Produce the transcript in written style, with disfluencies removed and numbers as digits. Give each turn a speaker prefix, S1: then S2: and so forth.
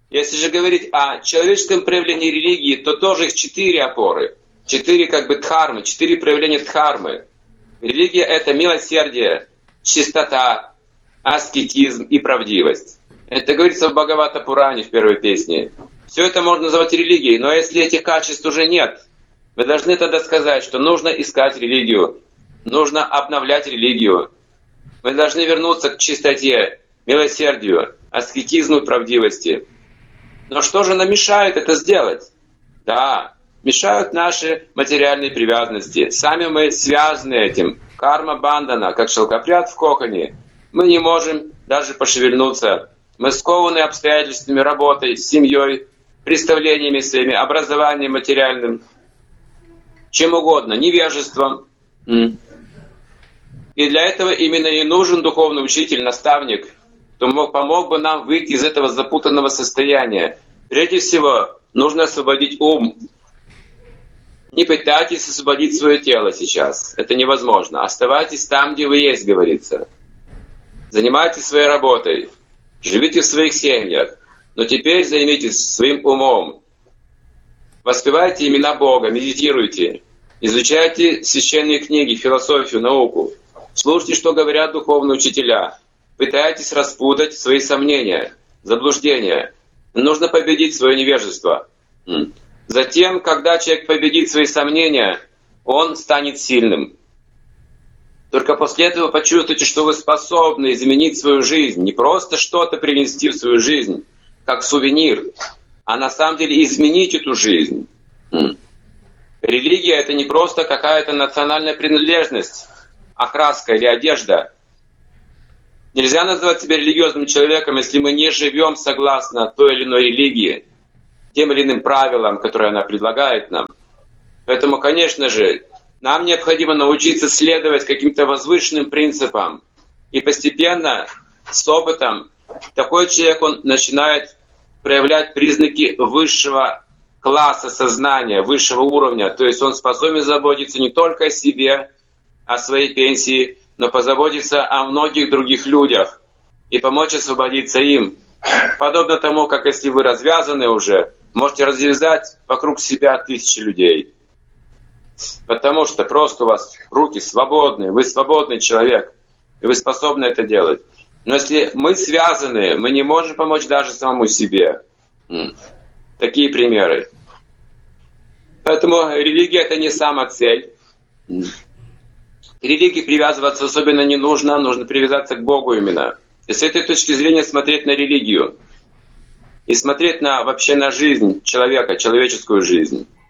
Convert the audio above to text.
S1: Если же говорить о человеческом проявлении религии, то тоже их 4 опоры. 4 как бы дхармы, 4 проявления дхармы. Религия — это милосердие, чистота, аскетизм и правдивость. Это говорится в Бхагавата Пуране в первой песне. Все это можно назвать религией, но если этих качеств уже нет, вы должны тогда сказать, что нужно искать религию, нужно обновлять религию. Мы должны вернуться к чистоте, милосердию, аскетизму и правдивости. Но что же нам мешает это сделать? Да, мешают наши материальные привязанности. Сами мы связаны этим. Карма бандана, как шелкопряд в коконе. Мы не можем даже пошевельнуться. Мы скованы обстоятельствами, работой, семьей, представлениями своими, образованием материальным, чем угодно, невежеством. И для этого именно и нужен духовный учитель, наставник, кто помог бы нам выйти из этого запутанного состояния. Прежде всего, нужно освободить ум. Не пытайтесь освободить свое тело сейчас. Это невозможно. Оставайтесь там, где вы есть, говорится. Занимайтесь своей работой. Живите в своих семьях. Но теперь займитесь своим умом. Воспевайте имена Бога, медитируйте. Изучайте священные книги, философию, науку. Слушайте, что говорят духовные учителя. Пытайтесь распутать свои сомнения, заблуждения. Нужно победить свое невежество. Затем, когда человек победит свои сомнения, он станет сильным. Только после этого почувствуйте, что вы способны изменить свою жизнь. Не просто что-то принести в свою жизнь, как сувенир, а на самом деле изменить эту жизнь. Религия — это не просто какая-то национальная принадлежность, окраска или одежда. Нельзя называть себя религиозным человеком, если мы не живем согласно той или иной религии, тем или иным правилам, которые она предлагает нам. Поэтому, конечно же, нам необходимо научиться следовать каким-то возвышенным принципам. И постепенно, с опытом, такой человек, он начинает проявлять признаки высшего класса сознания, высшего уровня. То есть он способен заботиться не только о себе, о своей пенсии, но позаботиться о многих других людях и помочь освободиться им. Подобно тому, как если вы развязаны уже, можете развязать вокруг себя 1000 людей. Потому что просто у вас руки свободные, вы свободный человек, и вы способны это делать. Но если мы связаны, мы не можем помочь даже самому себе. Такие примеры. Поэтому религия — это не самоцель. К религии привязываться особенно не нужно, нужно привязаться к Богу именно. И с этой точки зрения смотреть на религию. И смотреть вообще на жизнь человека, человеческую жизнь.